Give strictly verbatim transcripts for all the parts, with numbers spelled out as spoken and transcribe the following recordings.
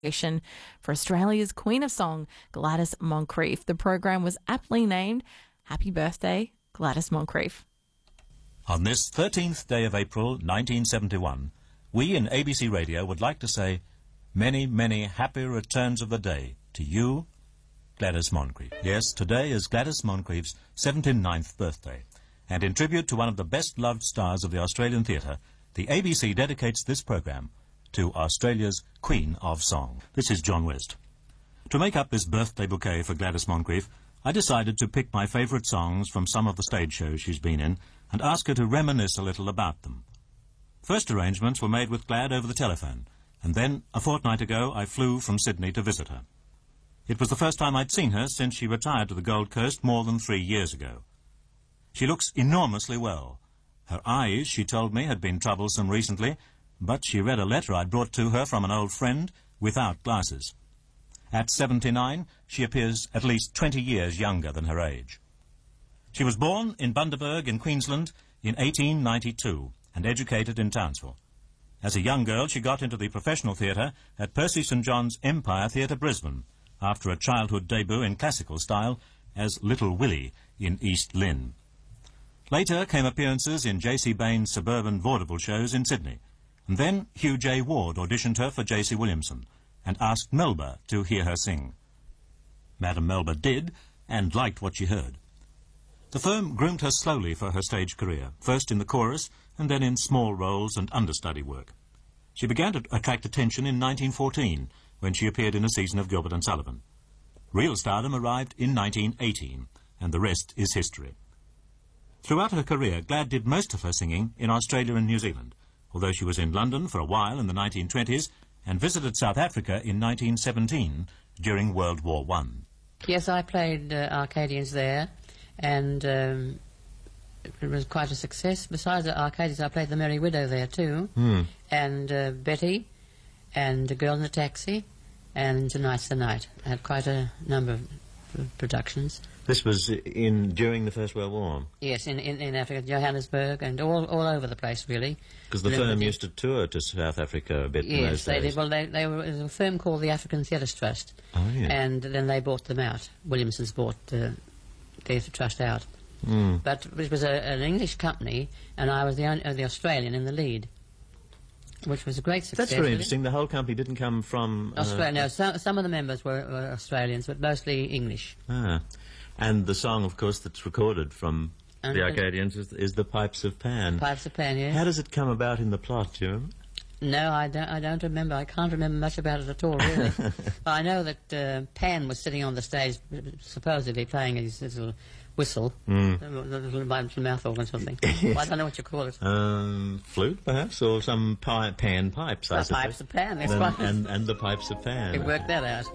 for Australia's Queen of Song, Gladys Moncrieff. The program was aptly named Happy Birthday, Gladys Moncrieff. On this thirteenth day of April, nineteen seventy-one, we in A B C Radio would like to say many, many happy returns of the day to you, Gladys Moncrieff. Yes, today is Gladys Moncrieff's seventy-ninth birthday, and in tribute to one of the best-loved stars of the Australian theatre, the A B C dedicates this program to Australia's Queen of Song. This is John West. To make up this birthday bouquet for Gladys Moncrieff, I decided to pick my favourite songs from some of the stage shows she's been in and ask her to reminisce a little about them. First arrangements were made with Glad over the telephone, and then, a fortnight ago, I flew from Sydney to visit her. It was the first time I'd seen her since she retired to the Gold Coast more than three years ago. She looks enormously well. Her eyes, she told me, had been troublesome recently, but she read a letter I'd brought to her from an old friend without glasses. At seventy-nine, she appears at least twenty years younger than her age. She was born in Bundaberg in Queensland in eighteen ninety-two and educated in Townsville. As a young girl, she got into the professional theatre at Percy St John's Empire Theatre, Brisbane, after a childhood debut in classical style as Little Willie in East Lynne. Later came appearances in J C Bain's suburban vaudeville shows in Sydney, and then Hugh J. Ward auditioned her for J C Williamson and asked Melba to hear her sing. Madame Melba did, and liked what she heard. The firm groomed her slowly for her stage career, first in the chorus and then in small roles and understudy work. She began to attract attention in nineteen fourteen, when she appeared in a season of Gilbert and Sullivan. Real stardom arrived in nineteen eighteen, and the rest is history. Throughout her career, Glad did most of her singing in Australia and New Zealand, although she was in London for a while in the nineteen twenties and visited South Africa in nineteen seventeen during World War One. Yes, I played uh, Arcadians there, and um, it was quite a success. Besides the Arcadians, I played the Merry Widow there too, mm. and uh, Betty, and The Girl in the Taxi, and Tonight's the Night. I had quite a number of productions. This was in during the First World War? Yes, in, in, in Africa, Johannesburg, and all all over the place, really. Because the firm used to tour to South Africa a bit yes, in those they days. did. Well, they, they were, it was a firm called the African Theatres Trust. Oh, yeah. And then they bought them out. Williamson's bought the Theatre Trust out. Mm. But it was a, an English company, and I was the, only, uh, the Australian in the lead, which was a great success. That's very interesting. The whole company didn't come from... Uh, Australia. No, some, some of the members were, were Australians, but mostly English. Ah. And the song, of course, that's recorded from and the Arcadians is, is The Pipes of Pan. Pipes of Pan, yes. How does it come about in the plot, do you remember? No, I don't, I don't remember. I can't remember much about it at all, really. I know that uh, Pan was sitting on the stage, supposedly playing his little whistle, mm. a little, little mouth organ or something. Well, I don't know what you call it. Um, flute, perhaps, or some pi pan pipes, the I suppose. Pipes of Pan, that's and, right. And, and the Pipes of Pan. We worked that out.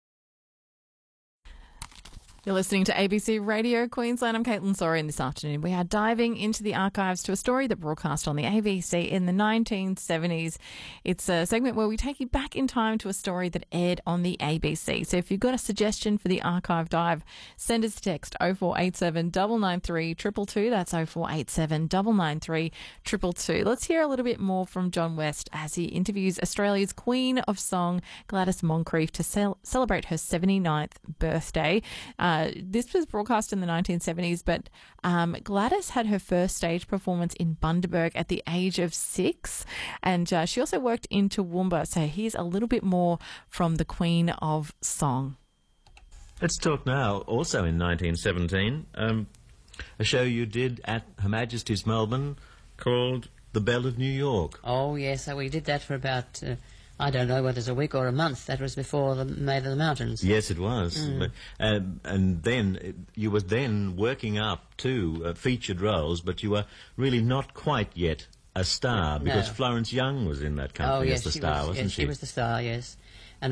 You're listening to A B C Radio Queensland. I'm Caitlin Sorry, and this afternoon we are diving into the archives to a story that broadcast on the A B C in the nineteen seventies. It's a segment where we take you back in time to a story that aired on the A B C. So if you've got a suggestion for the archive dive, send us a text oh four eight seven, nine nine three, two two two. That's oh four eight seven, nine nine three, two two two. Let's hear a little bit more from John West as he interviews Australia's Queen of Song, Gladys Moncrieff, to cel- celebrate her seventy-ninth birthday. Uh, Uh, this was broadcast in the nineteen seventies, but um, Gladys had her first stage performance in Bundaberg at the age of six, and uh, she also worked in Toowoomba. So here's a little bit more from the Queen of Song. Let's talk now, also in nineteen seventeen, um, a show you did at Her Majesty's Melbourne called The Belle of New York. Oh, yes, so we did that for about... Uh, I don't know whether it's a week or a month. That was before the Maid of the Mountains. Yes, it was. Mm. But, uh, and then, it, you were then working up to uh, featured roles, but you were really not quite yet a star, no. because Florence Young was in that company oh, yes, as the she star, was, wasn't yes, she? she was the star, yes.